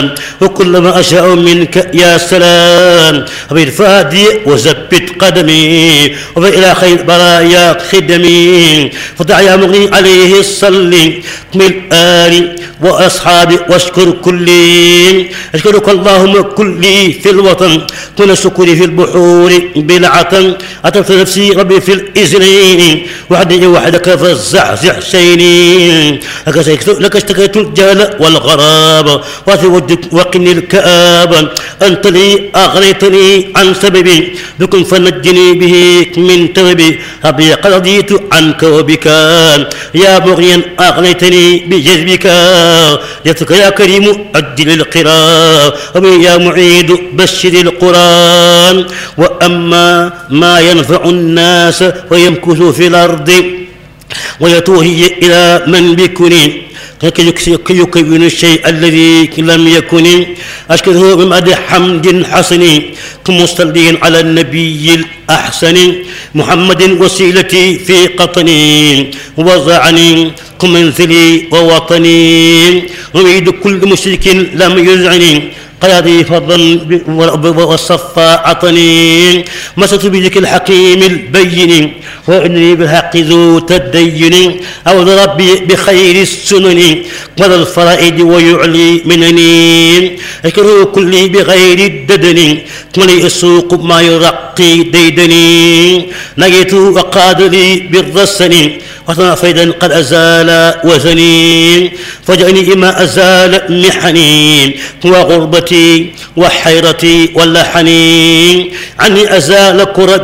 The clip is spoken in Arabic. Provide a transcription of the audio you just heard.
وكلما أشاء منك يا سلام بالفادي وزبت قدمي وإلى خير برايا خدمي فدع يا مغني عليه الصلي من آل وأصحابي واشكر كلي أشكرك اللهم كلي في الوطن كل شكري في البحور بالعطن أترك نفسي ربي في الإذنين وحدك فالزعزع شيني لك اشتكيت الجهل والغراب وفي وجهك وقني الكآبة أنت لي أغنيتني عن سببي بكم فنجني به من تبي ربي قد رضيت عنك وبك يا مغنيا أغنيتني بجذبك جئتك يا كريم أجل القراء يا معيد بشر القرآن وأما ما ينفع الناس ويمكث في الأرض ويتوهي إلى من بكني يكون الشيء الذي لم يكن أشكره بمدح حمد حسن كمصلين على النبي الأحسن محمد وسيلتي في قطني وضعني كمنزلي ووطني أريد كل مشرك لم يزعني قيادي فضلا والصفا عطني مست بذكر الحكيم البين وإنني بالحق ذو تدين أعوذ ربي بخير السنن وذا الفرائد ويعلي منني أشكره كلي بغير الددن ولي السوق ما يرقي ديدني نجيت وقاد لي بالرسن وصنع فيدا قد أزال وزني فجأني إما أزال محني وغربتي وحيرتي واللحني عني أزال كرب